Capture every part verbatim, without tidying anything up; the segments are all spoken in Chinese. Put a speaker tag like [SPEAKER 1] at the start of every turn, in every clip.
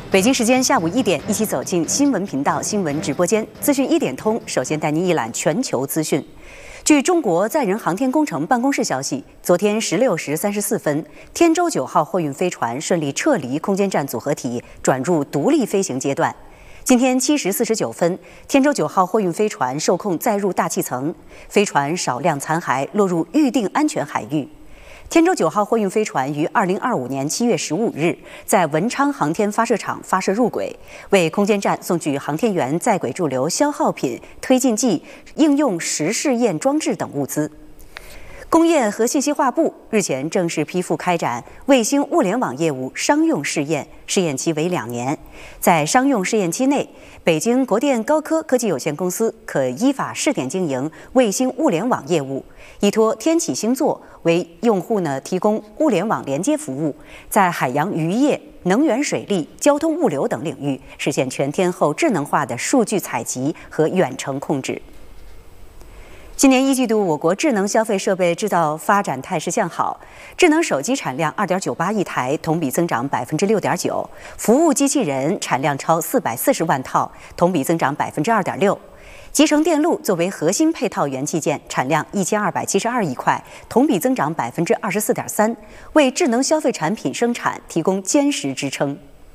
[SPEAKER 1] 北京时间下午一点，一起走进新闻频道新闻直播间，资讯一点通。首先带您一览全球资讯。据中国载人航天工程办公室消息，昨天十六时三十四分，天舟九号货运飞船顺利撤离空间站组合体，转入独立飞行阶段。今天七时四十九分，天舟九号货运飞船受控载入大气层，飞船少量残骸落入预定安全海域。天舟九号货运飞船于二零二五年七月十五日在文昌航天发射场发射入轨，为空间站送去航天员在轨驻留消耗品、推进剂、应用实试验装置等物资。工业和信息化部日前正式批复开展卫星物联网业务商用试验，试验期为两年。在商用试验期内，北京国电高科科技有限公司可依法试点经营卫星物联网业务，依托天启星座为用户呢提供物联网连接服务，在海洋渔业、能源水利、交通物流等领域实现全天候智能化的数据采集和远程控制。今年一季度，我国智能消费设备制造发展态势向好，智能手机产量二点九八亿台，同比增长百分之六点九；服务机器人产量超四百四十万套，同比增长百分之二点六；集成电路作为核心配套元器件，产量一千二百七十二亿块，同比增长百分之二十四点三，为智能消费产品生产提供坚实支撑。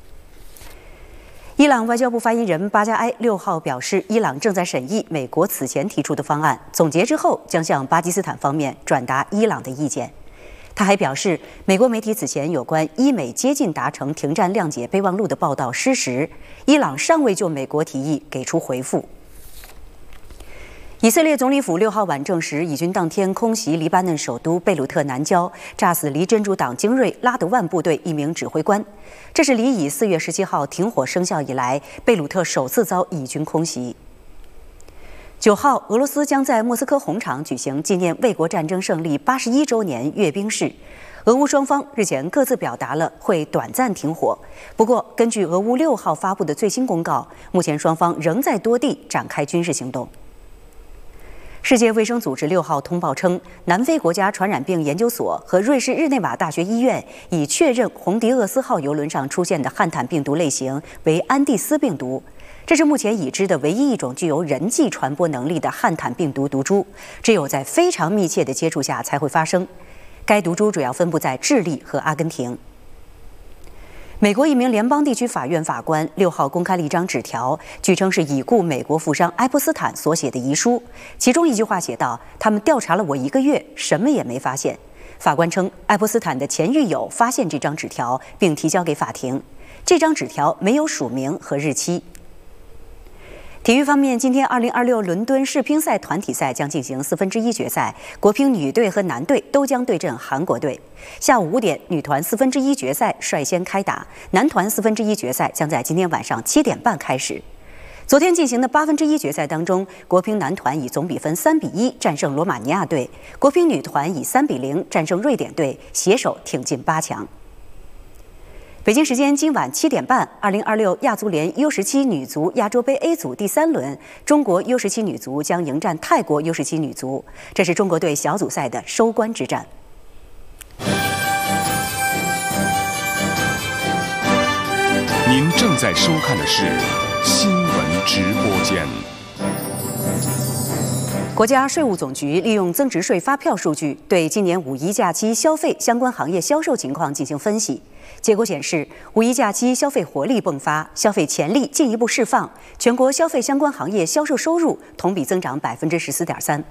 [SPEAKER 1] 伊朗外交部发言人巴加埃六号表示，伊朗正在审议美国此前提出的方案，总结之后将向巴基斯坦方面转达伊朗的意见。他还表示，美国媒体此前有关伊美接近达成停战谅解备忘录的报道失实，伊朗尚未就美国提议给出回复。以色列总理府六号晚证实，以军当天空袭黎巴嫩首都贝鲁特南郊，炸死离真主党精锐拉德万部队一名指挥官。这是离以四月十七号停火生效以来，贝鲁特首次遭以军空袭。九号，俄罗斯将在莫斯科红场举行纪念卫国战争胜利八十一周年阅兵式。俄乌双方日前各自表达了会短暂停火，不过根据俄乌六号发布的最新公告，目前双方仍在多地展开军事行动。世界卫生组织六号通报称，南非国家传染病研究所和瑞士日内瓦大学医院已确认红迪厄斯号邮轮上出现的汉坦病毒类型为安地斯病毒，这是目前已知的唯一一种具有人际传播能力的汉坦病毒毒株，只有在非常密切的接触下才会发生。该毒株主要分布在智利和阿根廷。美国一名联邦地区法院法官六号公开了一张纸条，据称是已故美国富商爱泼斯坦所写的遗书。其中一句话写道：“他们调查了我一个月，什么也没发现。”法官称，爱泼斯坦的前狱友发现这张纸条，并提交给法庭。这张纸条没有署名和日期。体育方面，今天二零二六伦敦世乒赛团体赛将进行四分之一决赛，国乒女队和男队都将对阵韩国队。下午五点，女团四分之一决赛率先开打，男团四分之一决赛将在今天晚上七点半开始。昨天进行的八分之一决赛当中，国乒男团以总比分三比一战胜罗马尼亚队，国乒女团以三比零战胜瑞典队，携手挺进八强。北京时间今晚七点半，二零二六亚足联 U 十七女足亚洲杯 A 组第三轮，中国 U 十七女足将迎战泰国 U 十七女足，这是中国队小组赛的收官之战。
[SPEAKER 2] 您正在收看的是新闻直播间。
[SPEAKER 1] 国家税务总局利用增值税发票数据，对今年五一假期消费相关行业销售情况进行分析。结果显示，五一假期消费活力迸发，消费潜力进一步释放，全国消费相关行业销售收入同比增长百分之十四点三。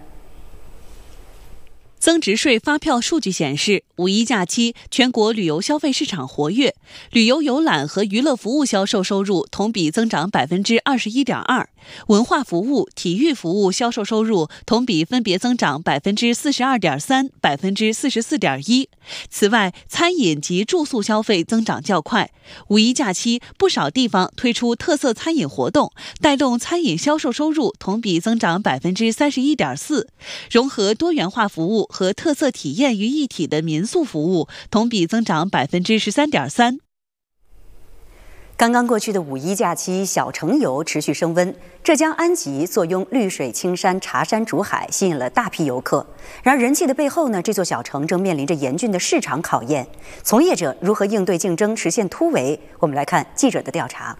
[SPEAKER 3] 增值税发票数据显示，五一假期全国旅游消费市场活跃，旅游游览和娱乐服务销售收入同比增长百分之二十一点二，文化服务、体育服务销售收入同比分别增长百分之四十二点三、百分之四十四点一。此外，餐饮及住宿消费增长较快。五一假期，不少地方推出特色餐饮活动，带动餐饮销售收入同比增长百分之三十一点四。融合多元化服务和特色体验于一体的民宿服务同比增长百分之十三点三。
[SPEAKER 1] 刚刚过去的五一假期，小城游持续升温。浙江安吉坐拥绿水青山、茶山竹海，吸引了大批游客。然而，人气的背后呢，这座小城正面临着严峻的市场考验。从业者如何应对竞争，实现突围？我们来看记者的调查。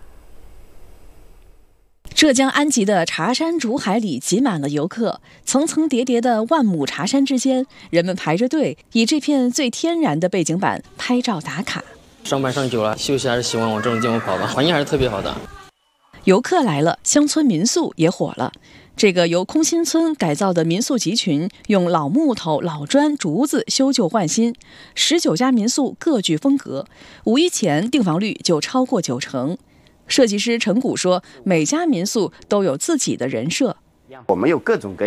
[SPEAKER 4] 浙江安吉的茶山竹海里挤满了游客，层层叠叠的万亩茶山之间，人们排着队，以这片最天然的背景板拍照打卡。
[SPEAKER 5] 上班上久了，休息还是喜欢往这种地方跑吧，环境还是特别好的。
[SPEAKER 4] 游客来了，乡村民宿也火了。这个由空心村改造的民宿集群，用老木头、老砖、竹子修旧换新，十九家民宿各具风格。五一前订房率就超过九成。设计师陈谷说，每家民宿都有自己的人设。
[SPEAKER 6] 我们有各种各